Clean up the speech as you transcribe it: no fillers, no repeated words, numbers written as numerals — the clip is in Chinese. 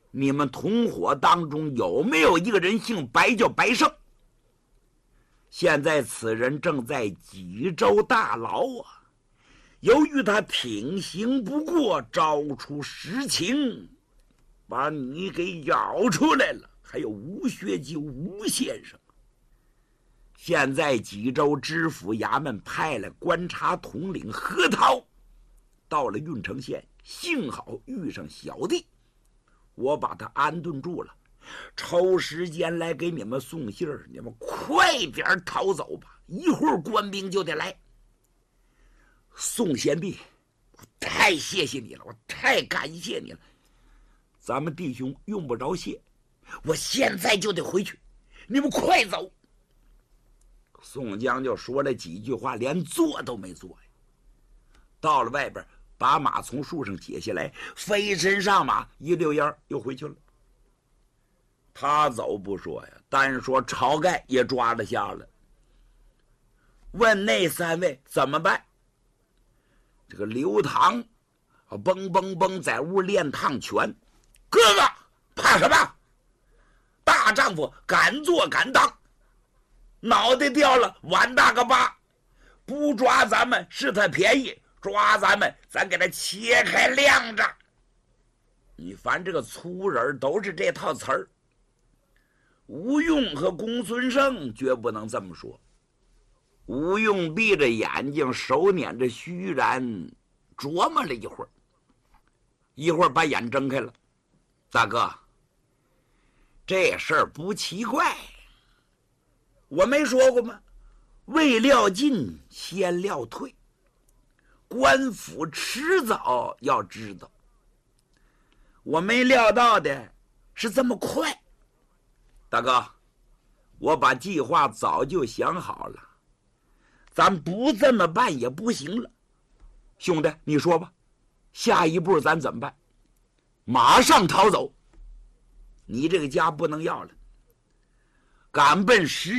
你们同伙当中有没有一个人姓白，叫白胜？现在此人正在济州大牢啊，由于他挺刑不过，招出实情，把你给咬出来了。还有吴学究吴先生，现在济州知府衙门派了观察统领何涛到了郓城县，幸好遇上小弟，我把他安顿住了，抽时间来给你们送信儿，你们快点逃走吧，一会儿官兵就得来。宋贤弟，我太谢谢你了，我太感谢你了，咱们弟兄用不着谢，我现在就得回去，你们快走。宋江就说了几句话，连坐都没坐呀。到了外边，把马从树上解下来，飞身上马，一溜烟又回去了。他走不说呀，单说晁盖也抓了下了。问那三位怎么办？这个刘唐蹦蹦蹦在屋练趟拳，哥哥怕什么？大丈夫敢做敢当，脑袋掉了碗大个疤，不抓咱们是他便宜，抓咱们咱给他切开晾着。你凡这个粗人都是这套词儿，吴用和公孙胜绝不能这么说。吴用闭着眼睛，手捻着须髯，琢磨了一会儿，一会儿把眼睁开了。大哥，这事儿不奇怪，我没说过吗？未料尽，先料退。官府迟早要知道，我没料到的是这么快。大哥，我把计划早就想好了，咱不这么办也不行了。兄弟，你说吧，下一步咱怎么办？马上逃走，你这个家不能要了，赶奔石